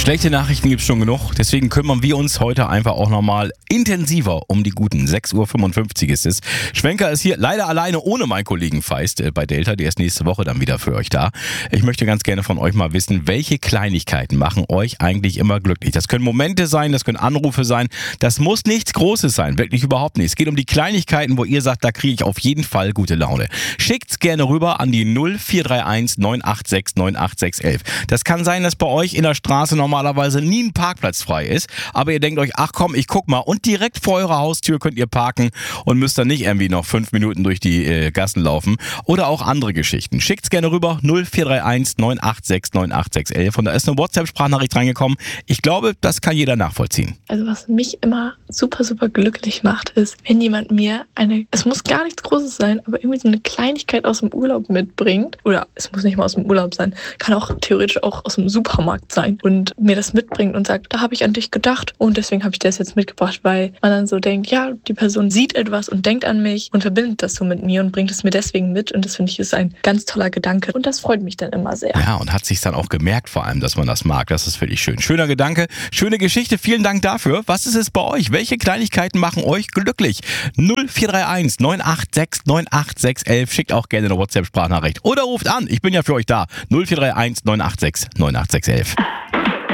Schlechte Nachrichten gibt es schon genug, deswegen kümmern wir uns heute einfach auch nochmal intensiver um die guten. 6.55 Uhr ist es. Schwenker ist hier leider alleine ohne meinen Kollegen Feist bei Delta, der ist nächste Woche dann wieder für euch da. Ich möchte ganz gerne von euch mal wissen, welche Kleinigkeiten machen euch eigentlich immer glücklich? Das können Momente sein, das können Anrufe sein, das muss nichts Großes sein, wirklich überhaupt nicht. Es geht um die Kleinigkeiten, wo ihr sagt, da kriege ich auf jeden Fall gute Laune. Schickt's gerne rüber an die 0431 986 98611. Das kann sein, dass bei euch in der Straße normalerweise nie ein Parkplatz frei ist, aber ihr denkt euch, ach komm, ich guck mal, und direkt vor eurer Haustür könnt ihr parken und müsst dann nicht irgendwie noch 5 Minuten durch die Gassen laufen oder auch andere Geschichten. Schickt's gerne rüber, 0431 986 98611 und da ist eine WhatsApp-Sprachnachricht reingekommen. Ich glaube, das kann jeder nachvollziehen. Also was mich immer super, super glücklich macht, ist, wenn jemand mir es muss gar nichts Großes sein, aber irgendwie so eine Kleinigkeit aus dem Urlaub mitbringt, oder es muss nicht mal aus dem Urlaub sein, kann auch theoretisch auch aus dem Supermarkt sein und mir das mitbringt und sagt, da habe ich an dich gedacht und deswegen habe ich das jetzt mitgebracht, weil man dann so denkt, ja, die Person sieht etwas und denkt an mich und verbindet das so mit mir und bringt es mir deswegen mit und das finde ich ist ein ganz toller Gedanke und das freut mich dann immer sehr. Ja, und hat sich dann auch gemerkt vor allem, dass man das mag. Das ist wirklich schön. Schöner Gedanke, schöne Geschichte. Vielen Dank dafür. Was ist es bei euch? Welche Kleinigkeiten machen euch glücklich? 0431 986 98611. Schickt auch gerne eine WhatsApp-Sprachnachricht oder ruft an. Ich bin ja für euch da. 0431 986 98611.